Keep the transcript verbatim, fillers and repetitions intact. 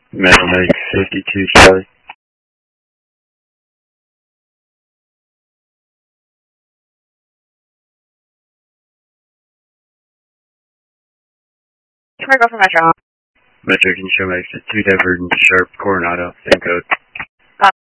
Metro Mike fifty-two Charlie. Can we go for Metro? Metro, can you show me exit two Denver and Sharp Coronado, same code?